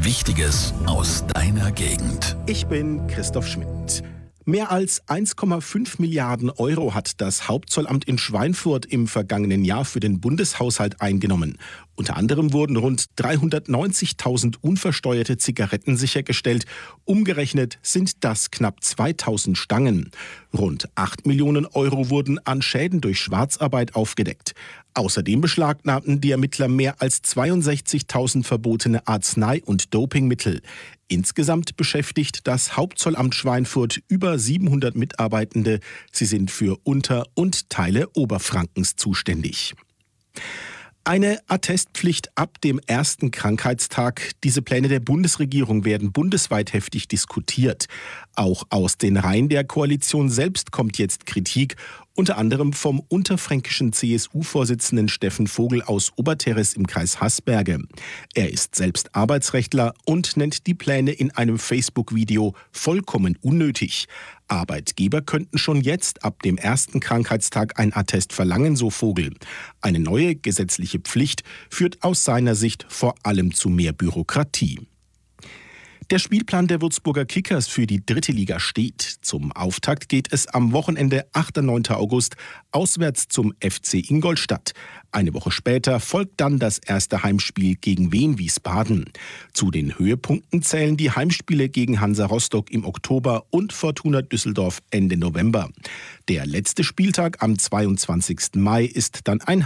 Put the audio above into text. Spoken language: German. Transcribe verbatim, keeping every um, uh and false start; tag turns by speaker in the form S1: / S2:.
S1: Wichtiges aus deiner Gegend.
S2: Ich bin Christoph Schmidt. Mehr als eins Komma fünf Milliarden Euro hat das Hauptzollamt in Schweinfurt im vergangenen Jahr für den Bundeshaushalt eingenommen. Unter anderem wurden rund dreihundertneunzigtausend unversteuerte Zigaretten sichergestellt. Umgerechnet sind das knapp zweitausend Stangen. Rund acht Millionen Euro wurden an Schäden durch Schwarzarbeit aufgedeckt. Außerdem beschlagnahmten die Ermittler mehr als zweiundsechzigtausend verbotene Arznei- und Dopingmittel. Insgesamt beschäftigt das Hauptzollamt Schweinfurt über siebenhundert Mitarbeitende. Sie sind für Unter- und Teile Oberfrankens zuständig. Eine Attestpflicht ab dem ersten Krankheitstag. Diese Pläne der Bundesregierung werden bundesweit heftig diskutiert. Auch aus den Reihen der Koalition selbst kommt jetzt Kritik, unter anderem vom unterfränkischen C S U-Vorsitzenden Steffen Vogel aus Oberterres im Kreis Haßberge. Er ist selbst Arbeitsrechtler und nennt die Pläne in einem Facebook-Video vollkommen unnötig. Arbeitgeber könnten schon jetzt ab dem ersten Krankheitstag ein Attest verlangen, so Vogel. Eine neue gesetzliche Pflicht führt aus seiner Sicht vor allem zu mehr Bürokratie. Der Spielplan der Würzburger Kickers für die dritte Liga steht. Zum Auftakt geht es am Wochenende achter und neunter August auswärts zum F C Ingolstadt. Eine Woche später folgt dann das erste Heimspiel gegen Wien Wiesbaden. Zu den Höhepunkten zählen die Heimspiele gegen Hansa Rostock im Oktober und Fortuna Düsseldorf Ende November. Der letzte Spieltag am zweiundzwanzigsten Mai ist dann ein